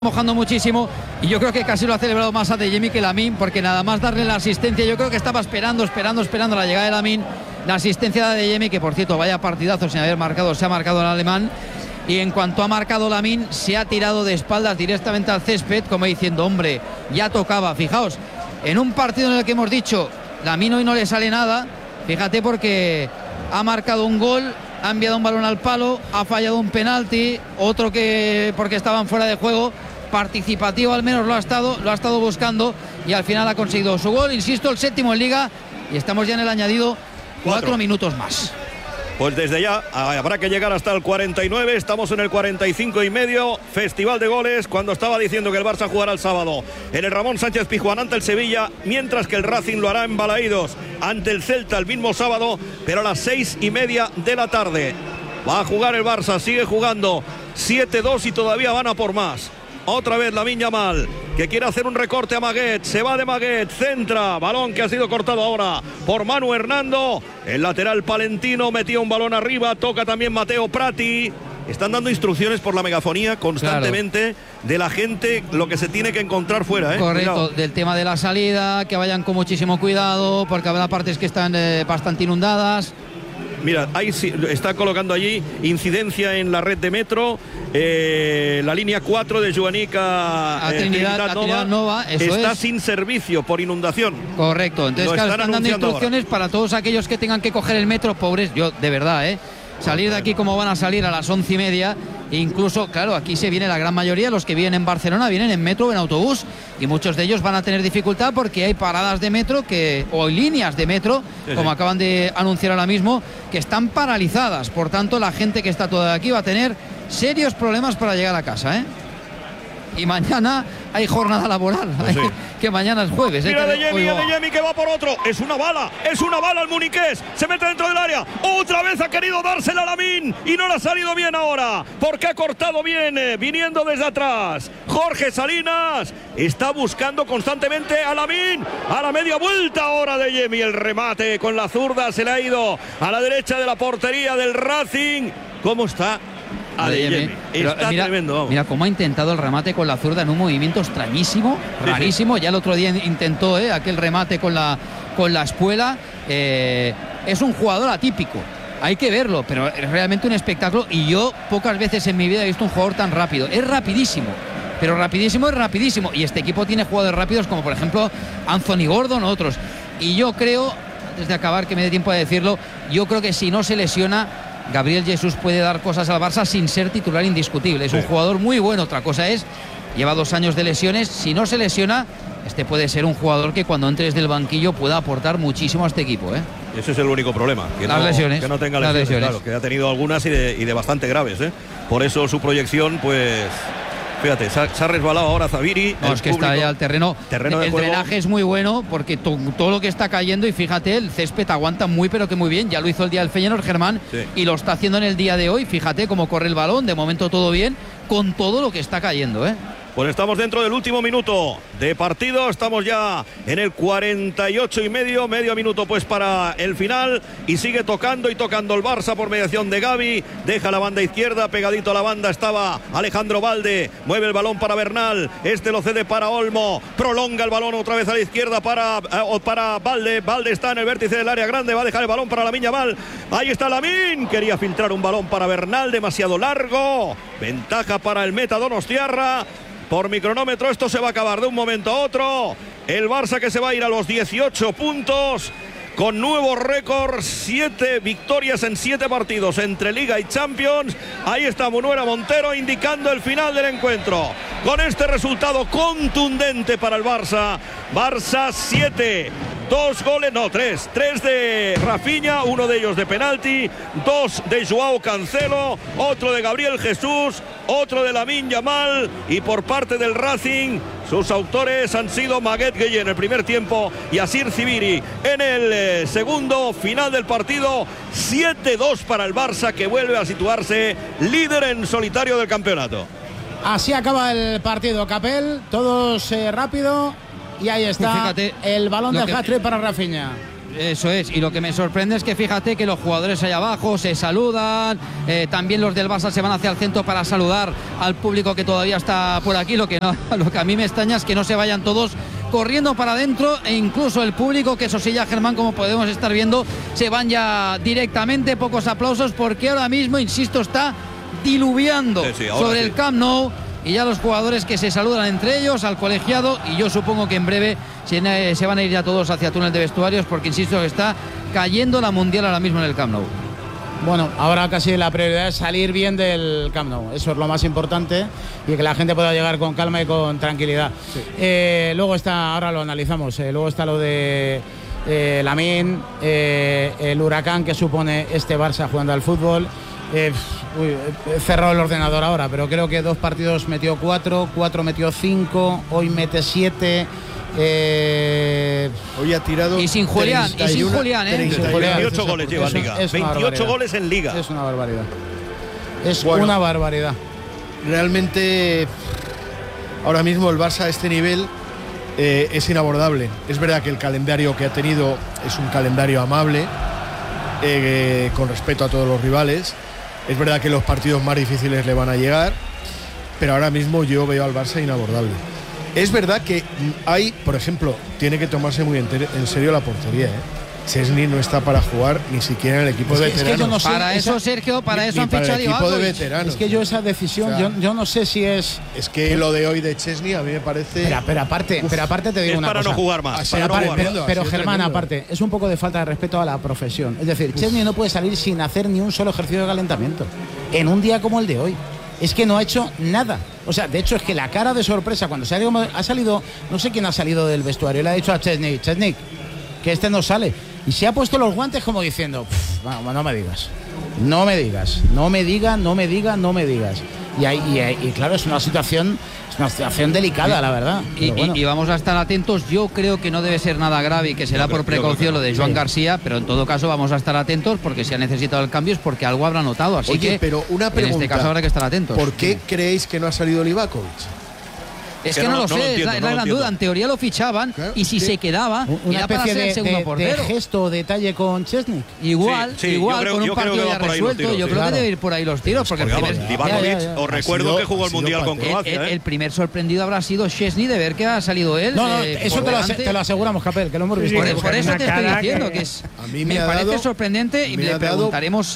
mojando muchísimo y yo creo que casi lo ha celebrado más a Adeyemi que Lamine, porque nada más darle la asistencia, yo creo que estaba esperando la llegada de Lamine, la asistencia de Adeyemi, que por cierto vaya partidazo sin haber marcado, se ha marcado el alemán, y en cuanto ha marcado Lamine se ha tirado de espaldas directamente al césped como diciendo, hombre, ya tocaba. Fijaos, en un partido en el que hemos dicho Lamine hoy no le sale nada, fíjate, porque ha marcado un gol, ha enviado un balón al palo, ha fallado un penalti, otro que porque estaban fuera de juego, participativo al menos lo ha estado buscando y al final ha conseguido su gol, insisto, el séptimo en Liga, y estamos ya en el añadido 4 minutos más. Pues desde ya habrá que llegar hasta el 49, estamos en el 45 y medio, festival de goles, cuando estaba diciendo que el Barça jugará el sábado en el Ramón Sánchez Pizjuán ante el Sevilla, mientras que el Racing lo hará en Balaídos ante el Celta el mismo sábado, pero a las 6:30 de la tarde. Va a jugar el Barça, sigue jugando 7-2 y todavía van a por más. Otra vez Lamine Yamal, que quiere hacer un recorte a Maguet, se va de Maguet, centra, balón que ha sido cortado ahora por Manu Hernando, el lateral palentino metía un balón arriba, toca también Mateo Prati. Están dando instrucciones por la megafonía constantemente, claro, de la gente, lo que se tiene que encontrar fuera, ¿eh? Correcto, Cuidado. Del tema de la salida, que vayan con muchísimo cuidado, porque habrá partes que están bastante inundadas. Mira, ahí sí, está colocando allí incidencia en la red de metro, la línea 4 de Joanica Trinidad Nova, está sin servicio por inundación. Correcto, entonces claro, están dando instrucciones ahora para todos aquellos que tengan que coger el metro, pobres, yo de verdad, salir de aquí como van a salir a las 11:30. Incluso, claro, aquí se viene la gran mayoría, los que vienen en Barcelona vienen en metro o en autobús, y muchos de ellos van a tener dificultad porque hay paradas de metro o líneas de metro, como acaban de anunciar ahora mismo, que están paralizadas. Por tanto, la gente que está toda aquí va a tener serios problemas para llegar a casa, Y mañana hay jornada laboral, que mañana es jueves. Mira Adeyemi que va por otro, es una bala el muniqués, se mete dentro del área, otra vez ha querido dársela a Lamine y no le ha salido bien ahora, porque ha cortado bien, viniendo desde atrás. Jorge Salinas está buscando constantemente a Lamine, a la media vuelta ahora Adeyemi, el remate con la zurda se le ha ido a la derecha de la portería del Racing. ¿Cómo está Adeyemi? Está tremendo, vamos. Mira cómo ha intentado el remate con la zurda en un movimiento extrañísimo, rarísimo. Ya el otro día intentó aquel remate con la espuela. Es un jugador atípico, hay que verlo, pero es realmente un espectáculo, y yo pocas veces en mi vida he visto un jugador tan rápido. Es rapidísimo, pero rapidísimo es rapidísimo, y este equipo tiene jugadores rápidos como por ejemplo Anthony Gordon, otros. Y yo creo, antes de acabar, que me dé tiempo de decirlo, yo creo que si no se lesiona, Gabriel Jesús puede dar cosas al Barça sin ser titular indiscutible. Es un jugador muy bueno. Otra cosa es, lleva 2 años de lesiones. Si no se lesiona, este puede ser un jugador que cuando entres del banquillo pueda aportar muchísimo a este equipo, Ese es el único problema, que no tenga lesiones. Claro, que ha tenido algunas y de bastante graves, Por eso su proyección, pues... Fíjate, se ha resbalado ahora Zaviri. No, es que está ya el terreno de juego. El drenaje es muy bueno porque todo lo que está cayendo, y fíjate, el césped aguanta muy pero que muy bien. Ya lo hizo el día del Feyenoord, Germán, y lo está haciendo en el día de hoy. Fíjate cómo corre el balón, de momento todo bien, con todo lo que está cayendo, Pues estamos dentro del último minuto de partido, estamos ya en el 48 y medio minuto pues para el final, y sigue tocando el Barça por mediación de Gavi, deja la banda izquierda, pegadito a la banda estaba Alejandro Balde, mueve el balón para Bernal, lo cede para Olmo, prolonga el balón otra vez a la izquierda para Balde está en el vértice del área grande, va a dejar el balón para Lamine Yamal, ahí está Lamine, quería filtrar un balón para Bernal, demasiado largo, ventaja para el meta donostiarra. Por mi cronómetro esto se va a acabar de un momento a otro. El Barça que se va a ir a los 18 puntos con nuevo récord, 7 victorias en 7 partidos entre Liga y Champions. Ahí está Munuera Montero indicando el final del encuentro. Con este resultado contundente para el Barça. Barça 7. 3 de Rafinha, uno de ellos de penalti, 2 de Joao Cancelo, otro de Gabriel Jesús, otro de Lamine Yamal, y por parte del Racing sus autores han sido Maguet Gueye en el primer tiempo y Asir Ziviri en el segundo. Final del partido 7-2 para el Barça, que vuelve a situarse líder en solitario del campeonato. Así acaba el partido, Capel, todos rápido. Y ahí está, fíjate, el balón del hat-trick para Rafinha. Eso es, y lo que me sorprende es que fíjate que los jugadores allá abajo se saludan, también los del Barça se van hacia el centro para saludar al público que todavía está por aquí. Lo que a mí me extraña es que no se vayan todos corriendo para adentro, e incluso el público, que eso sí ya, Germán, como podemos estar viendo, se van ya directamente. Pocos aplausos porque ahora mismo, insisto, está diluviando sobre el Camp Nou, y ya los jugadores que se saludan entre ellos, al colegiado, y yo supongo que en breve se van a ir ya todos hacia túnel de vestuarios, porque insisto que está cayendo la Mundial ahora mismo en el Camp Nou. Bueno, ahora casi la prioridad es salir bien del Camp Nou, eso es lo más importante, y que la gente pueda llegar con calma y con tranquilidad. Sí. Luego está, ahora lo analizamos, luego está lo de Lamine, el huracán que supone este Barça jugando al fútbol. He cerrado el ordenador ahora, pero creo que 2 partidos metió 4 metió 5, hoy mete 7. Hoy ha tirado y sin Julián, 28 goles lleva en Liga. 28 goles en Liga. Es una barbaridad. Una barbaridad. Realmente ahora mismo el Barça a este nivel es inabordable. Es verdad que el calendario que ha tenido es un calendario amable, con respeto a todos los rivales. Es verdad que los partidos más difíciles le van a llegar, pero ahora mismo yo veo al Barça inabordable. Es verdad que hay, por ejemplo, tiene que tomarse muy en serio la portería, Szczęsny no está para jugar ni siquiera en el equipo de veteranos. Es que yo no sé, para eso, Sergio, para eso han fichado a Livakovic. Es que yo esa decisión, o sea, yo no sé si es... Es que lo de hoy de Szczęsny a mí me parece... Pero aparte te digo una cosa. Es para no jugar más. Pero Germán, aparte, es un poco de falta de respeto a la profesión. Es decir, Szczęsny no puede salir sin hacer ni un solo ejercicio de calentamiento. En un día como el de hoy. Es que no ha hecho nada. O sea, de hecho es que la cara de sorpresa cuando ha salido, no sé quién ha salido del vestuario, le ha dicho a Szczęsny, que este no sale. Y se ha puesto los guantes como diciendo, no me digas. Y claro, es una situación delicada, la verdad. Y vamos a estar atentos. Yo creo que no debe ser nada grave y que será por precaución lo de Joan García, pero en todo caso vamos a estar atentos, porque si ha necesitado el cambio es porque algo habrá notado. Así pero una pregunta, en este caso habrá que estar atentos. ¿Por qué creéis que no ha salido Livakovic? Es que no lo sé, es la gran duda. En teoría lo fichaban, claro, y si se quedaba, una era para ser el segundo portero. De gesto o detalle con Szczęsny. Igual, con un partido ya resuelto. Yo creo que debe ir por ahí los tiros. Porque Livakovic, os recuerdo que jugó el Mundial con Croacia. El primer sorprendido habrá sido Szczęsny de ver que ha salido él. No, eso te lo aseguramos, Capel, que lo hemos visto. Por eso te estoy diciendo que me parece sorprendente, y le preguntaremos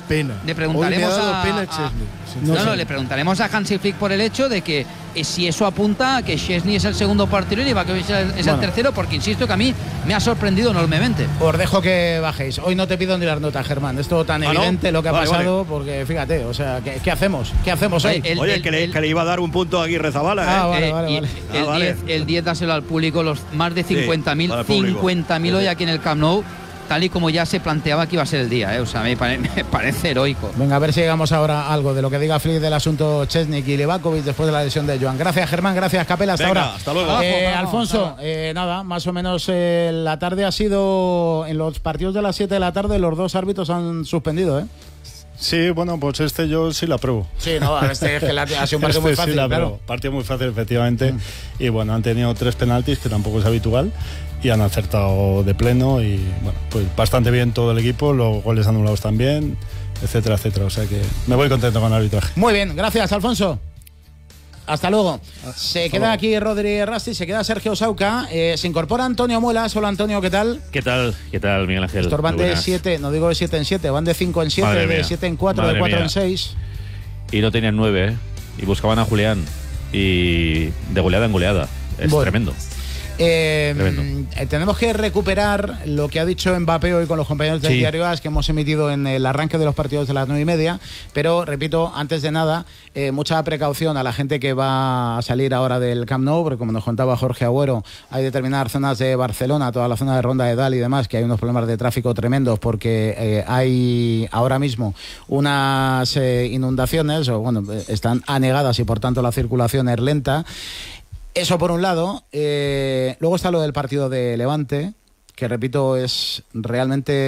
le preguntaremos a Hansi Flick por el hecho de que si eso apunta a que Szczęsny es el segundo portero y Livakovic es el tercero, porque insisto que a mí me ha sorprendido enormemente. Os dejo que bajéis. Hoy no te pido ni las notas, Germán. Es todo tan evidente lo que ha pasado, porque fíjate, o sea, ¿qué hacemos? ¿Qué hacemos hoy? Que le iba a dar un punto a Aguirre Zabala. Vale. El 10 dáselo al público, los más de 50.000 hoy aquí en el Camp Nou, tal y como ya se planteaba que iba a ser el día, O sea, me parece heroico. Venga, a ver si llegamos ahora a algo de lo que diga Flick del asunto Szczęsny y Livakovic después de la lesión de Joan. Gracias, Germán, gracias, Capela, hasta ahora. Hasta luego. Alfonso, nada, más o menos la tarde ha sido, en los partidos de las 7 de la tarde, los 2 árbitros han suspendido, Sí, bueno, pues yo sí la apruebo. Sí, no, es que ha sido un partido muy fácil, sí, claro. Partido muy fácil, efectivamente. Y bueno, han tenido 3 penaltis, que tampoco es habitual, y han acertado de pleno, y bueno, pues bastante bien todo el equipo, los goles anulados también, etcétera, etcétera. O sea que me voy contento con el arbitraje. Muy bien, gracias, Alfonso. Hasta luego. Se queda aquí Rodri Rasti, se queda Sergio Sauca, se incorpora Antonio Muelas. Hola, Antonio, ¿qué tal? ¿Qué tal, Miguel Ángel? Estos van de 7, no digo de 7 en 7, van de 5 en 7, de 7 en 4, de 4 en 6. Y no tenían 9, y buscaban a Julián, y de goleada en goleada. Es tremendo. Tenemos que recuperar lo que ha dicho Mbappé hoy con los compañeros del Diario AS, que hemos emitido en el arranque de los partidos de las 9:30, pero repito, antes de nada, mucha precaución a la gente que va a salir ahora del Camp Nou, porque como nos contaba Jorge Agüero, hay determinadas zonas de Barcelona, toda la zona de Ronda de Dalt y demás, que hay unos problemas de tráfico tremendos, porque hay ahora mismo unas inundaciones, están anegadas, y por tanto la circulación es lenta. Eso por un lado. Luego está lo del partido de Levante, que repito, es realmente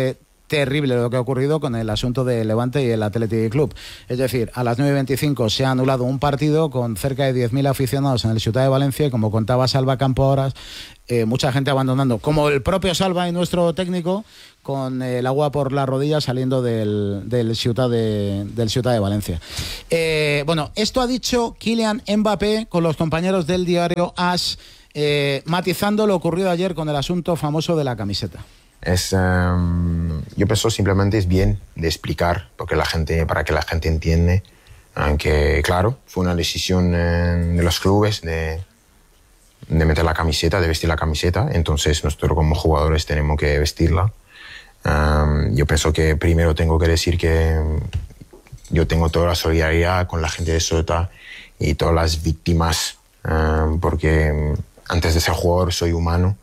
terrible lo que ha ocurrido con el asunto de Levante y el Athletic Club. Es decir, a las 9:25 se ha anulado un partido con cerca de 10.000 aficionados en el Ciutat de Valencia y, como contaba Salva Campo ahora, mucha gente abandonando, como el propio Salva y nuestro técnico, con el agua por las rodillas saliendo del Ciutat de Valencia. Bueno, esto ha dicho Kylian Mbappé con los compañeros del diario AS, matizando lo ocurrido ayer con el asunto famoso de la camiseta. Yo pienso simplemente es bien de explicar para que la gente entiende, aunque claro, fue una decisión de los clubes de meter la camiseta, de vestir la camiseta, entonces nosotros como jugadores tenemos que vestirla. Yo pienso que primero tengo que decir que yo tengo toda la solidaridad con la gente de Ceuta y todas las víctimas, porque antes de ser jugador soy humano.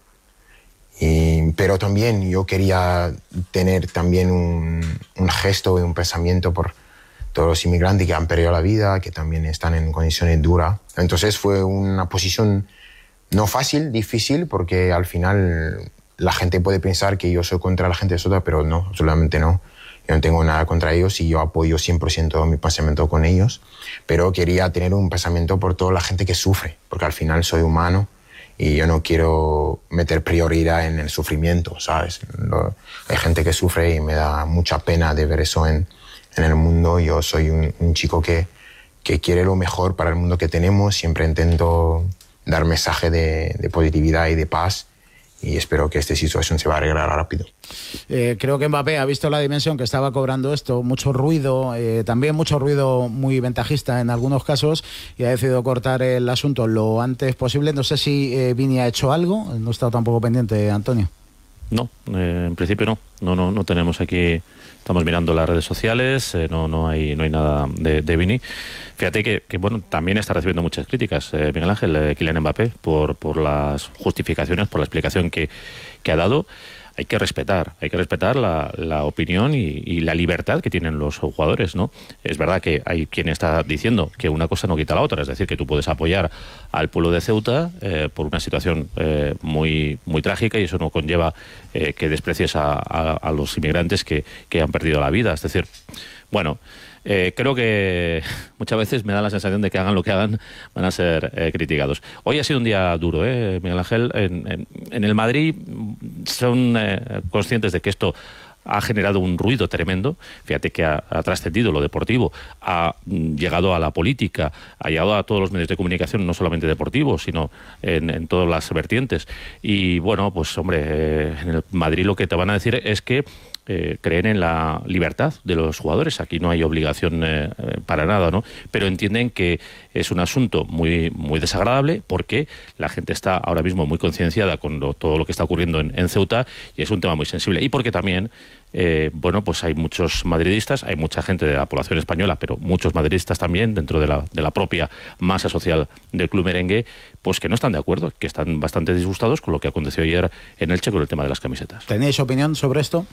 Pero también yo quería tener también un gesto y un pensamiento por todos los inmigrantes que han perdido la vida, que también están en condiciones duras. Entonces fue una posición no fácil, difícil, porque al final la gente puede pensar que yo soy contra la gente de Ceuta, pero no, absolutamente no. Yo no tengo nada contra ellos y yo apoyo 100% mi pensamiento con ellos, pero quería tener un pensamiento por toda la gente que sufre, porque al final soy humano. Y yo no quiero meter prioridad en el sufrimiento, ¿sabes? Hay gente que sufre y me da mucha pena de ver eso en el mundo. Yo soy un chico que quiere lo mejor para el mundo que tenemos. Siempre intento dar mensaje de positividad y de paz. Y espero que esta situación se va a arreglar rápido. Creo que Mbappé ha visto la dimensión que estaba cobrando esto, mucho ruido, también mucho ruido muy ventajista en algunos casos, y ha decidido cortar el asunto lo antes posible. No sé si Vini ha hecho algo, no he estado tampoco pendiente, Antonio. No, en principio no tenemos aquí. Estamos mirando las redes sociales, no hay nada de Vini. Fíjate que bueno, también está recibiendo muchas críticas, Miguel Ángel, Kylian Mbappé, por las justificaciones, por la explicación que ha dado. Hay que respetar la opinión y la libertad que tienen los jugadores, ¿no? Es verdad que hay quien está diciendo que una cosa no quita la otra, es decir, que tú puedes apoyar al pueblo de Ceuta por una situación muy, muy trágica, y eso no conlleva que desprecies a los inmigrantes que han perdido la vida. Es decir, bueno, creo que muchas veces me da la sensación de que hagan lo que hagan, van a ser criticados. Hoy ha sido un día duro, Miguel Ángel. En el Madrid son conscientes de que esto ha generado un ruido tremendo. Fíjate que ha trascendido lo deportivo, ha llegado a la política, ha llegado a todos los medios de comunicación, no solamente deportivos, sino en todas las vertientes. Y bueno, pues hombre, en el Madrid lo que te van a decir es que creen en la libertad de los jugadores. Aquí no hay obligación para nada, ¿no? Pero entienden que es un asunto muy, muy desagradable, porque la gente está ahora mismo muy concienciada con todo lo que está ocurriendo en Ceuta, y es un tema muy sensible. Y porque también, bueno, pues hay muchos madridistas, hay mucha gente de la población española, pero muchos madridistas también dentro de la propia masa social del club merengue, pues que no están de acuerdo, que están bastante disgustados con lo que aconteció ayer en Elche con el tema de las camisetas. ¿Tenéis opinión sobre esto?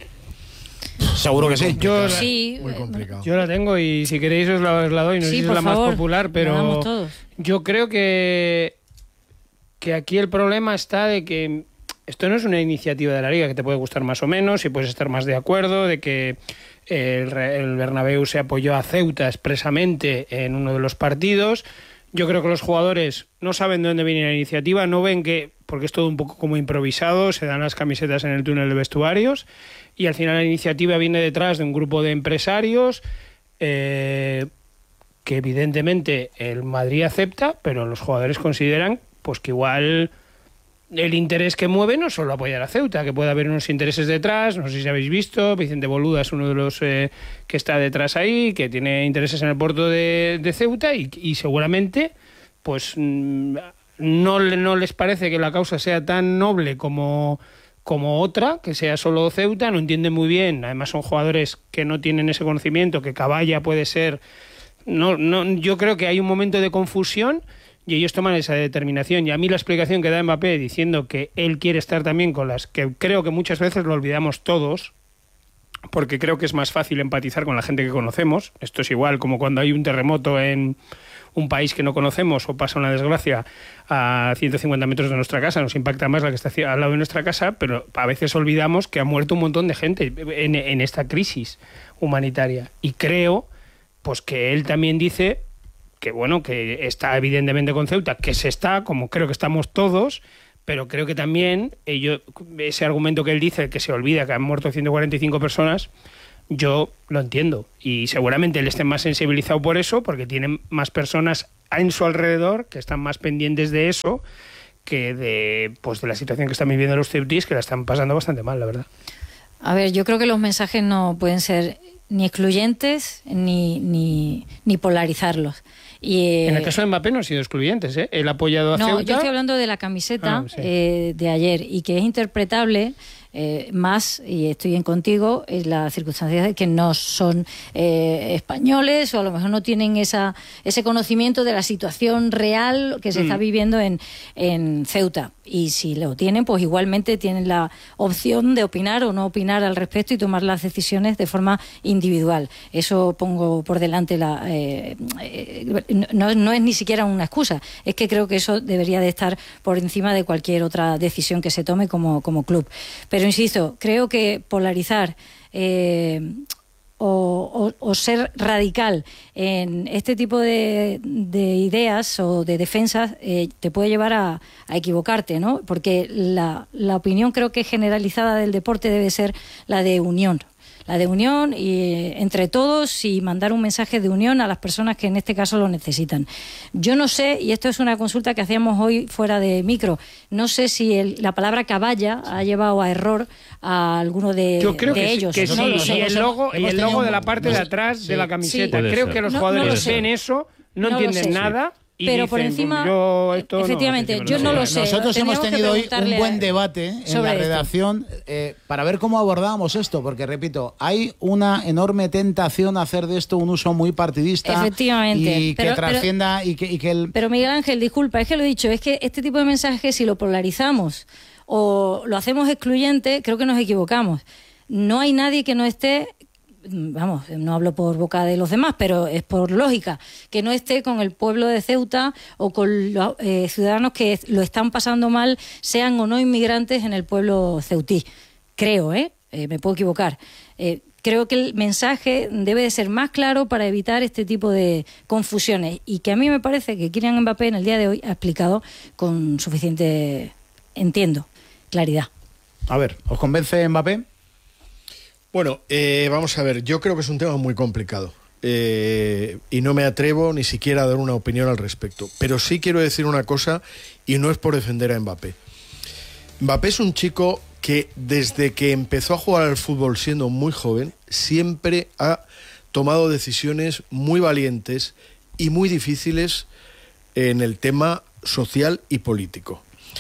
Seguro que sí. Muy complicado. Yo la tengo, y si queréis os la doy. No sé si es la más popular, pero yo creo que aquí el problema está de que esto no es una iniciativa de la Liga, que te puede gustar más o menos y puedes estar más de acuerdo, de que el Bernabéu se apoyó a Ceuta expresamente en uno de los partidos. Yo creo que los jugadores no saben de dónde viene la iniciativa, no ven que, porque es todo un poco como improvisado, se dan las camisetas en el túnel de vestuarios, y al final la iniciativa viene detrás de un grupo de empresarios que evidentemente el Madrid acepta, pero los jugadores consideran pues que igual el interés que mueve no solo apoyar a Ceuta, que puede haber unos intereses detrás. No sé si habéis visto, Vicente Boluda es uno de los que está detrás ahí, que tiene intereses en el puerto de Ceuta, y seguramente pues no les parece que la causa sea tan noble como otra, que sea solo Ceuta. No entienden muy bien, además son jugadores que no tienen ese conocimiento, que Caballa puede ser... yo creo que hay un momento de confusión y ellos toman esa determinación. Y a mí la explicación que da Mbappé diciendo que él quiere estar también con las que creo que muchas veces lo olvidamos todos, porque creo que es más fácil empatizar con la gente que conocemos. Esto es igual como cuando hay un terremoto en un país que no conocemos o pasa una desgracia a 150 metros de nuestra casa, nos impacta más la que está al lado de nuestra casa, pero a veces olvidamos que ha muerto un montón de gente en esta crisis humanitaria. Y creo pues que él también dice que bueno, que está evidentemente con Ceuta, que se está, como creo que estamos todos, pero creo que también ese argumento que él dice, que se olvida que han muerto 145 personas, yo lo entiendo. Y seguramente él esté más sensibilizado por eso, porque tiene más personas en su alrededor que están más pendientes de eso que de la situación que están viviendo los ceutíes, que la están pasando bastante mal, la verdad. A ver, yo creo que los mensajes no pueden ser ni excluyentes ni polarizarlos. Y, en el caso de Mbappé no han sido excluyentes, ¿eh? Él ha apoyado a Ceuta. No, yo estoy hablando de la camiseta de ayer, y que es interpretable más, y estoy en contigo, en las circunstancias de que no son españoles, o a lo mejor no tienen ese conocimiento de la situación real que se está viviendo en Ceuta. Y si lo tienen, pues igualmente tienen la opción de opinar o no opinar al respecto y tomar las decisiones de forma individual. Eso pongo por delante. No es ni siquiera una excusa, es que creo que eso debería de estar por encima de cualquier otra decisión que se tome como club. Pero insisto, creo que polarizar o ser radical en este tipo de ideas o de defensas te puede llevar a equivocarte, ¿no? Porque la opinión, creo que generalizada del deporte, debe ser la de unión. La de unión y entre todos, y mandar un mensaje de unión a las personas que en este caso lo necesitan. Yo no sé, y esto es una consulta que hacíamos hoy fuera de micro, no sé si la palabra caballa ha llevado a error a alguno de ellos. Yo creo que sí, y el logo de la parte de atrás de la camiseta. Creo que los jugadores ven eso, no entienden nada. Pero dicen, por encima, efectivamente, yo no lo sé. Nosotros hemos tenido hoy un buen debate en la redacción para ver cómo abordábamos esto, porque repito, hay una enorme tentación a hacer de esto un uso muy partidista. Efectivamente. Y que trascienda y que el... Pero Miguel Ángel, disculpa, es que lo he dicho, es que este tipo de mensajes, si lo polarizamos o lo hacemos excluyente, creo que nos equivocamos. No hay nadie que no esté... Vamos, no hablo por boca de los demás, pero es por lógica, que no esté con el pueblo de Ceuta o con los ciudadanos que lo están pasando mal, sean o no inmigrantes en el pueblo ceutí. Creo, me puedo equivocar. Creo que el mensaje debe de ser más claro para evitar este tipo de confusiones, y que a mí me parece que Kylian Mbappé en el día de hoy ha explicado con suficiente, claridad. A ver, ¿os convence Mbappé? Bueno, vamos a ver, yo creo que es un tema muy complicado y no me atrevo ni siquiera a dar una opinión al respecto, pero sí quiero decir una cosa, y no es por defender a Mbappé. Mbappé es un chico que desde que empezó a jugar al fútbol siendo muy joven, siempre ha tomado decisiones muy valientes y muy difíciles en el tema social y político.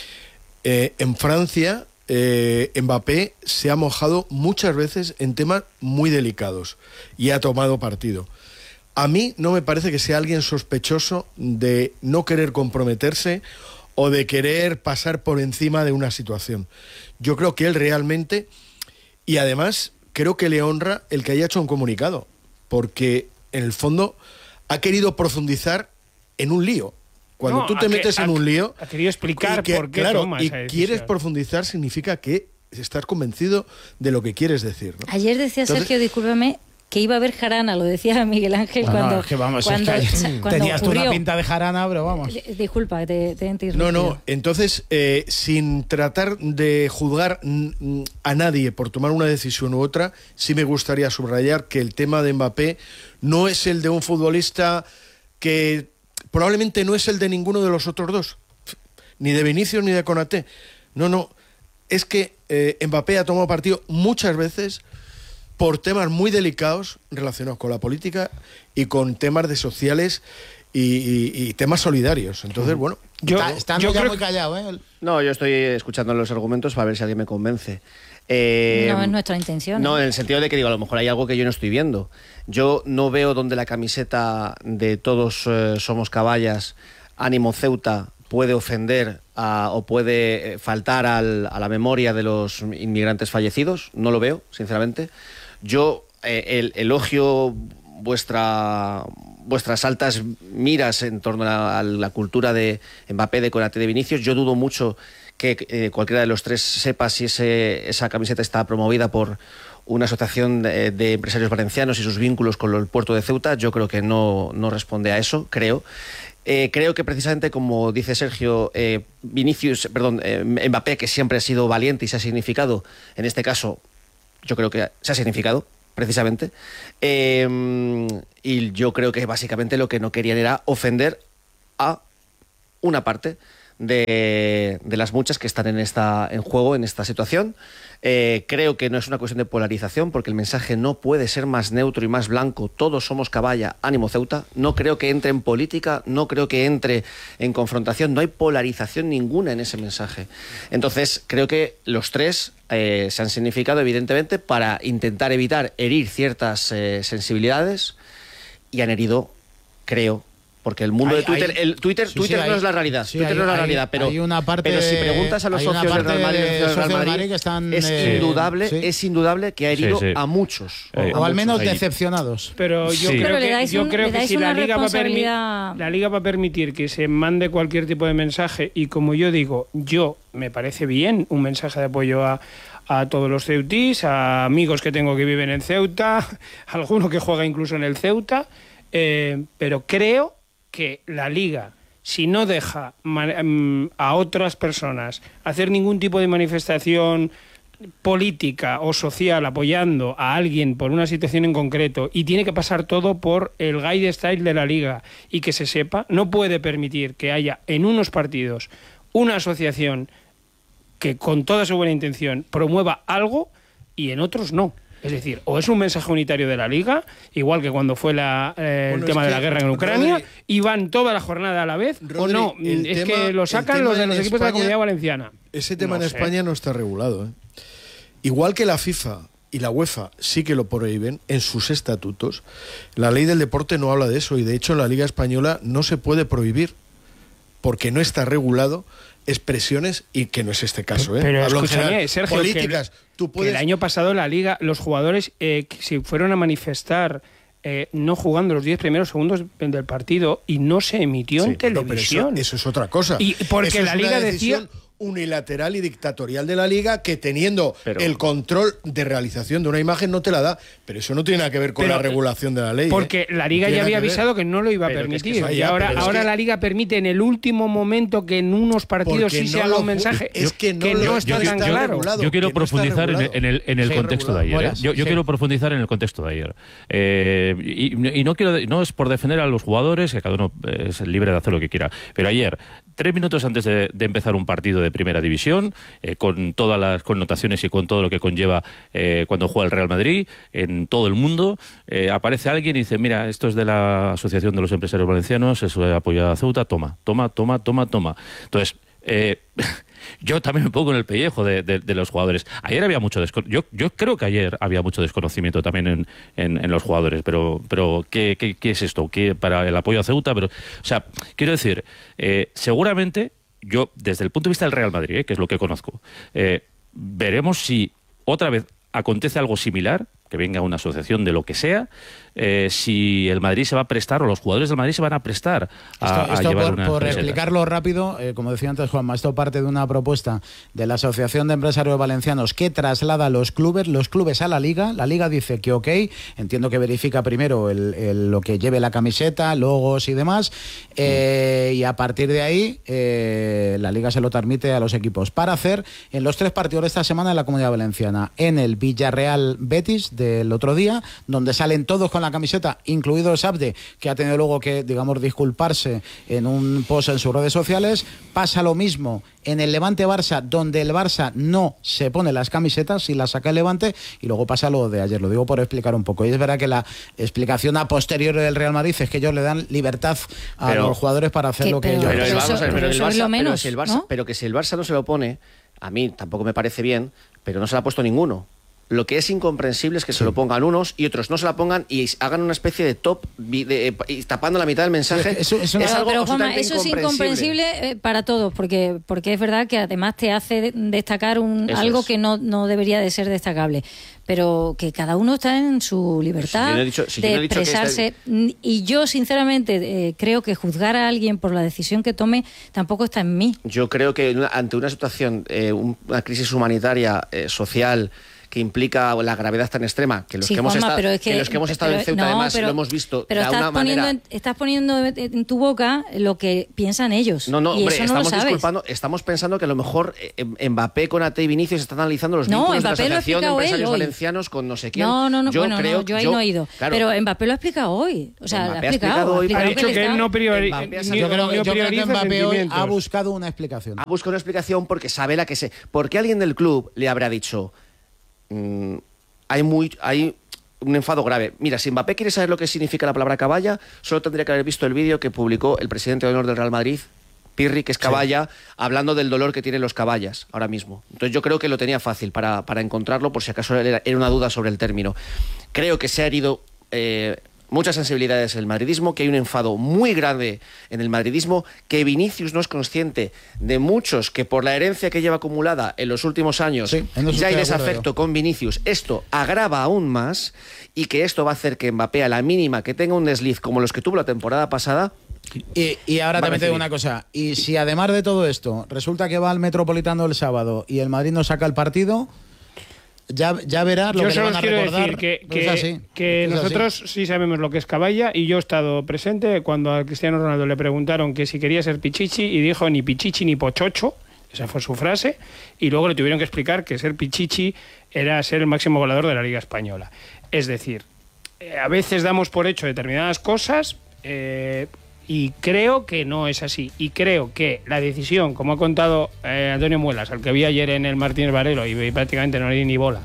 En Francia... Mbappé se ha mojado muchas veces en temas muy delicados y ha tomado partido. A mí no me parece que sea alguien sospechoso de no querer comprometerse o de querer pasar por encima de una situación. Yo creo que él realmente, y además creo que le honra el que haya hecho un comunicado, porque en el fondo ha querido profundizar en un lío. Cuando tú te metes en un lío... Ha querido explicar por qué tomas esa decisión. Quieres profundizar, significa que estás convencido de lo que quieres decir, ¿no? Ayer decía Sergio, discúlpame, que iba a haber jarana, lo decía Miguel Ángel cuando tenías tú una pinta de jarana, pero vamos. Disculpa, te he interrumpido. No, entonces, sin tratar de juzgar a nadie por tomar una decisión u otra, sí me gustaría subrayar que el tema de Mbappé no es el de un futbolista que... probablemente no es el de ninguno de los otros dos, ni de Vinicius ni de Konaté. No, es que Mbappé ha tomado partido muchas veces por temas muy delicados relacionados con la política y con temas de sociales y temas solidarios. Entonces, bueno... Está ya muy callado, ¿eh? No, yo estoy escuchando los argumentos para ver si alguien me convence. No es nuestra intención. No, en el sentido de que digo, a lo mejor hay algo que yo no estoy viendo. Yo no veo donde la camiseta de todos somos caballas, ánimo Ceuta, puede ofender o puede faltar a la memoria de los inmigrantes fallecidos. No lo veo, sinceramente. Yo elogio vuestras altas miras en torno a la cultura de Mbappé, de Konaté, de Vinicius. Yo dudo mucho que cualquiera de los tres sepa si esa camiseta está promovida por una asociación de empresarios valencianos y sus vínculos con el puerto de Ceuta. Yo creo que no responde a eso, creo. Creo que precisamente, como dice Sergio, Mbappé, que siempre ha sido valiente y se ha significado, en este caso, yo creo que se ha significado, precisamente. Y yo creo que básicamente lo que no querían era ofender a una parte de las muchas que están en juego en esta situación. Creo que no es una cuestión de polarización, porque el mensaje no puede ser más neutro y más blanco. Todos somos caballa, ánimo Ceuta. No creo que entre en política, no creo que entre en confrontación. No hay polarización ninguna en ese mensaje. Entonces, creo que los tres se han significado, evidentemente, para intentar evitar herir ciertas sensibilidades, y han herido, creo, porque el mundo de Twitter, Twitter no es la realidad, Twitter no es la realidad, pero si preguntas a los socios del Real Madrid, es indudable que ha herido a muchos. O al menos decepcionados. Pero yo creo que si la Liga va a permitir que se mande cualquier tipo de mensaje, y como yo digo, me parece bien un mensaje de apoyo a todos los ceutís, a amigos que tengo que viven en Ceuta, a alguno que juega incluso en el Ceuta, pero creo que la Liga, si no deja a otras personas hacer ningún tipo de manifestación política o social apoyando a alguien por una situación en concreto, y tiene que pasar todo por el guide style de la Liga y que se sepa, no puede permitir que haya en unos partidos una asociación que con toda su buena intención promueva algo y en otros no. Es decir, o es un mensaje unitario de la Liga, igual que cuando fue el tema de la guerra en Ucrania, Rodri, y van toda la jornada a la vez, Rodri, o no, es que lo sacan los de los equipos de la Comunidad Valenciana. Ese tema en España no está regulado. Igual que la FIFA y la UEFA sí que lo prohíben en sus estatutos, la ley del deporte no habla de eso, y de hecho en la Liga Española no se puede prohibir, porque no está regulado expresiones, y que no es este caso, Pero hablo escúchame, Sergio, políticas. Que el año pasado la Liga, los jugadores se fueron a manifestar no jugando los 10 primeros segundos del partido, y no se emitió en televisión. Pero eso es otra cosa. Y porque eso la Liga decía unilateral y dictatorial de la Liga, que teniendo el control de realización de una imagen no te la da, pero eso no tiene nada que ver con la regulación de la ley. Porque la Liga ya había avisado que no lo iba a permitir, y ahora la Liga permite en el último momento que en unos partidos sí se haga un mensaje que no está tan claro. Yo quiero profundizar en el contexto de ayer. Yo quiero profundizar en el contexto de ayer. Y no es por defender a los jugadores, que cada uno es libre de hacer lo que quiera, pero ayer, 3 minutos antes de empezar un partido de primera división, con todas las connotaciones y con todo lo que conlleva cuando juega el Real Madrid en todo el mundo, aparece alguien y dice: mira, esto es de la Asociación de los Empresarios Valencianos, eso apoya a Ceuta, toma. Entonces, yo también me pongo en el pellejo de los jugadores. Ayer había mucho yo creo que ayer había mucho desconocimiento también en los jugadores, pero ¿qué es esto? ¿Qué para el apoyo a Ceuta? Pero, o sea, quiero decir, seguramente yo, desde el punto de vista del Real Madrid, que es lo que conozco, veremos si otra vez acontece algo similar, que venga una asociación de lo que sea, si el Madrid se va a prestar, o los jugadores del Madrid se van a prestar a llevar una por explicarlo rápido, como decía antes Juanma, esto parte de una propuesta de la Asociación de Empresarios Valencianos que traslada a los clubes a la Liga dice que ok, entiendo que verifica primero lo que lleve la camiseta, logos y demás, y a partir de ahí la Liga se lo transmite a los equipos para hacer en los 3 partidos de esta semana en la Comunidad Valenciana, en el Villarreal Betis del otro día, donde salen todos con la camiseta, incluido el Sabde, que ha tenido luego que, digamos, disculparse en un post en sus redes sociales. Pasa lo mismo en el Levante-Barça, donde el Barça no se pone las camisetas y las saca el Levante, y luego pasa lo de ayer. Lo digo por explicar un poco. Y es verdad que la explicación a posteriori del Real Madrid es que ellos le dan libertad a los jugadores para hacer lo que ellos Pero que si el Barça no se lo pone, a mí tampoco me parece bien, pero no se lo ha puesto ninguno. Lo que es incomprensible es que se lo pongan unos y otros no se la pongan y hagan una especie de top tapando la mitad del mensaje. Eso es incomprensible para todos, porque es verdad que además te hace destacar algo que no debería de ser destacable. Pero que cada uno está en su libertad de expresarse. Y yo, sinceramente, creo que juzgar a alguien por la decisión que tome tampoco está en mí. Yo creo que ante una situación, una crisis humanitaria, social, que implica la gravedad tan extrema, que los que hemos estado en Ceuta, además, lo hemos visto de una manera... Estás poniendo en tu boca lo que piensan ellos. No, y hombre, eso no lo sabes. Estamos pensando que a lo mejor Mbappé, Konaté y Vinicius están analizando los vínculos de la Asociación de Empresarios Valencianos con no sé quién. Yo ahí no he ido. Claro, pero Mbappé lo ha explicado hoy. O sea, ha explicado hoy. Ha dicho que él no prioriza. Yo creo que Mbappé hoy ha buscado una explicación. Ha buscado una explicación porque sabe la que sé. Porque alguien del club le habrá dicho... hay un enfado grave. Mira, si Mbappé quiere saber lo que significa la palabra caballa, solo tendría que haber visto el vídeo que publicó el presidente de honor del Real Madrid, Pirri, que es caballa, hablando del dolor que tienen los caballas ahora mismo. Entonces yo creo que lo tenía fácil para encontrarlo, por si acaso era una duda sobre el término. Creo que se ha herido muchas sensibilidades en el madridismo, que hay un enfado muy grande en el madridismo, que Vinicius no es consciente de muchos que por la herencia que lleva acumulada en los últimos años ya hay desafecto con Vinicius. Esto agrava aún más y que esto va a hacer que Mbappé, a la mínima que tenga un desliz como los que tuvo la temporada pasada... Y ahora también te digo una cosa, y si además de todo esto resulta que va al Metropolitano el sábado y el Madrid no saca el partido... Ya verás lo que le van a recordar. Yo solo quiero decir que nosotros sí sabemos lo que es caballa, y yo he estado presente cuando a Cristiano Ronaldo le preguntaron que si quería ser pichichi y dijo ni pichichi ni pochocho, esa fue su frase, y luego le tuvieron que explicar que ser pichichi era ser el máximo goleador de la Liga Española. Es decir, a veces damos por hecho determinadas cosas y creo que no es así, y creo que la decisión, como ha contado Antonio Muelas, al que vi ayer en el Martínez Varelo y prácticamente no le di ni bola,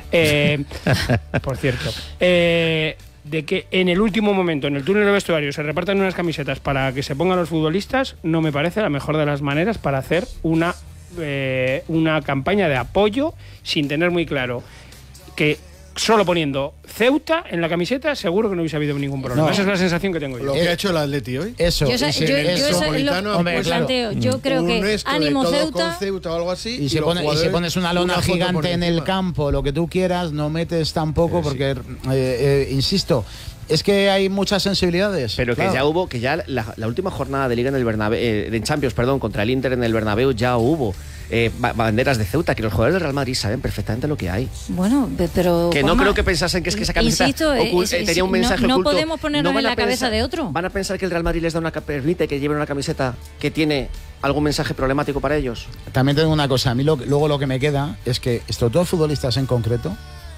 por cierto, de que en el último momento, en el túnel de vestuario, se repartan unas camisetas para que se pongan los futbolistas, no me parece la mejor de las maneras para hacer una campaña de apoyo sin tener muy claro que solo poniendo Ceuta en la camiseta seguro que no hubiese habido ningún problema. Esa es la sensación que tengo yo. Lo que ha hecho el Atleti hoy. Eso. Yo creo que ánimo Ceuta o algo así. Y si pones una lona gigante en el campo, lo que tú quieras, no metes tampoco porque, insisto, es que hay muchas sensibilidades. Pero que ya la última jornada de Liga en el Bernabéu, de Champions, perdón, contra el Inter en el Bernabéu ya hubo banderas de Ceuta, que los jugadores del Real Madrid saben perfectamente lo que hay. Bueno, pero... Que no creo que pensasen que es que esa camiseta tenía un mensaje oculto. No podemos ponernos en la cabeza de otro. ¿Van a pensar que el Real Madrid les permite que lleven una camiseta que tiene algún mensaje problemático para ellos? También tengo una cosa, a mí luego lo que me queda es que estos dos futbolistas en concreto,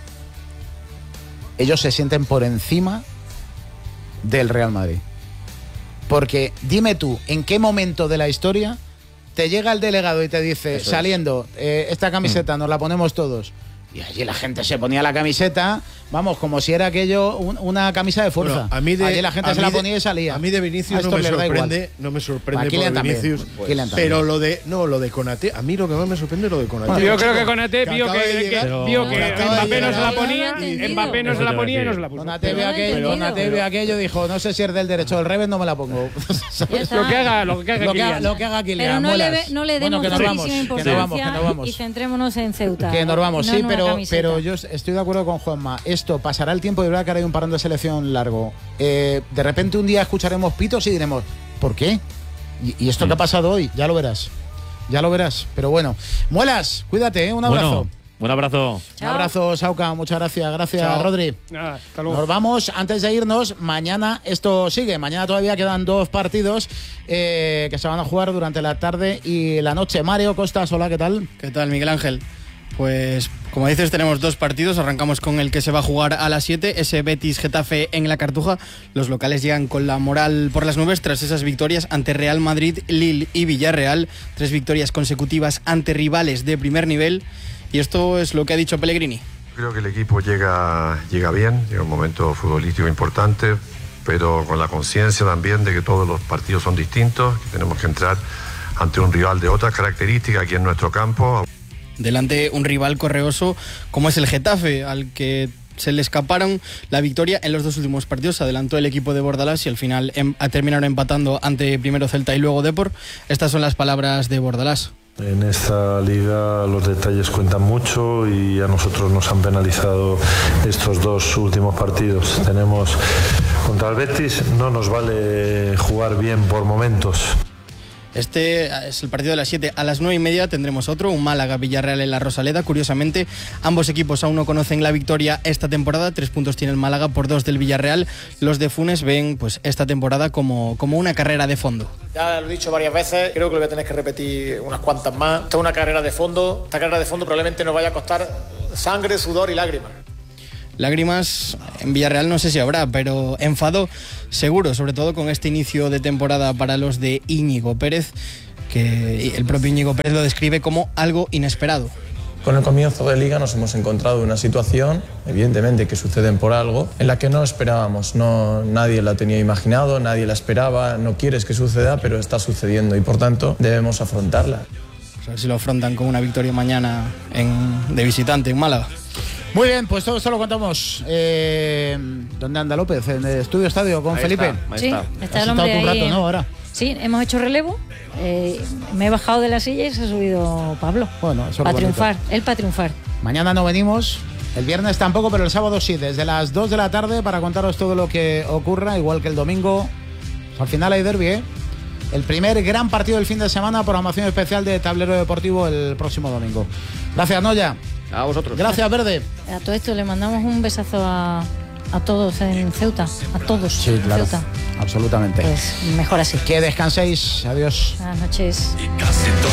ellos se sienten por encima del Real Madrid. Porque dime tú, ¿en qué momento de la historia te llega el delegado y te dice, saliendo, esta camiseta nos la ponemos todos? Y allí la gente se ponía la camiseta, vamos, como si era aquello una camisa de fuerza. Bueno, allí la gente se la ponía y salía. A mí de Vinicius no me sorprende por Vinicius. Pero lo de Konaté, a mí lo que más me sorprende es lo de Konaté. Bueno, yo creo que Konaté vio que Mbappé no se la ponía, Mbappé no se la ponía y no se la puso. Konaté vio aquello, dijo, no sé si es del derecho o del revés, no me la pongo. Lo que haga Kylian. Pero no le demos muchísima importancia y centrémonos en Ceuta. Que nos vamos, sí, pero yo estoy de acuerdo con Juanma. Esto pasará el tiempo y verá que ahora hay un parón de selección largo. De repente un día escucharemos pitos y diremos, ¿por qué? ¿Y esto que ha pasado hoy? Ya lo verás. Pero bueno, Muelas, cuídate, un abrazo. Un abrazo. Chao. Un abrazo, Sauca, muchas gracias. Gracias, Rodri. Nada, hasta luego. Nos vamos, antes de irnos, mañana esto sigue. Mañana todavía quedan 2 partidos que se van a jugar durante la tarde y la noche. Mario Costas, hola, ¿qué tal? ¿Qué tal, Miguel Ángel? Pues, como dices, tenemos 2 partidos. Arrancamos con el que se va a jugar a las 7, ese Betis-Getafe en la Cartuja. Los locales llegan con la moral por las nubes tras esas victorias ante Real Madrid, Lille y Villarreal. 3 victorias consecutivas ante rivales de primer nivel. Y esto es lo que ha dicho Pellegrini. Creo que el equipo llega bien, llega un momento futbolístico importante, pero con la conciencia también de que todos los partidos son distintos, que tenemos que entrar ante un rival de otras características aquí en nuestro campo. delante un rival correoso como es el Getafe, al que se le escaparon la victoria en los 2 últimos partidos. Adelantó el equipo de Bordalás y al final terminaron empatando ante primero Celta y luego Depor. Estas son las palabras de Bordalás. En esta liga los detalles cuentan mucho y a nosotros nos han penalizado estos 2 últimos partidos. Tenemos contra el Betis, no nos vale jugar bien por momentos. Este es el partido de las 7. A las 9:30 tendremos otro, un Málaga-Villarreal en la Rosaleda. Curiosamente, ambos equipos aún no conocen la victoria esta temporada. 3 puntos tiene el Málaga por 2 del Villarreal. Los de Funes ven pues esta temporada como una carrera de fondo. Ya lo he dicho varias veces, creo que lo voy a tener que repetir unas cuantas más. Esta es una carrera de fondo. Esta carrera de fondo probablemente nos vaya a costar sangre, sudor y lágrimas. Lágrimas en Villarreal no sé si habrá, pero enfado seguro, sobre todo con este inicio de temporada para los de Íñigo Pérez, que el propio Íñigo Pérez lo describe como algo inesperado. Con el comienzo de Liga nos hemos encontrado en una situación, evidentemente que suceden por algo, en la que no esperábamos, nadie la tenía imaginado, nadie la esperaba, no quieres que suceda, pero está sucediendo y por tanto debemos afrontarla. A ver si lo afrontan con una victoria mañana de visitante en Málaga. Muy bien, pues todo esto lo contamos. ¿Dónde anda López? En el Estadio con ahí Felipe. Sí, está el hombre un rato, ahí. ¿no? Ahora. Sí, hemos hecho relevo. Me he bajado de la silla y se ha subido Pablo. Bueno, eso para triunfar. bonito. Él para triunfar. Mañana no venimos. El viernes tampoco, pero el sábado sí, desde las 2 de la tarde para contaros todo lo que ocurra, igual que el domingo. Pues al final hay derbi, ¿eh? El primer gran partido del fin de semana, programación especial de Tablero Deportivo el próximo domingo. Gracias, Noya. A vosotros. Gracias, Verde. A todo esto le mandamos un besazo a todos en Ceuta. A todos. Sí, claro. En Ceuta. Absolutamente. Pues mejor así. Que descanséis. Adiós. Buenas noches. Y casi todo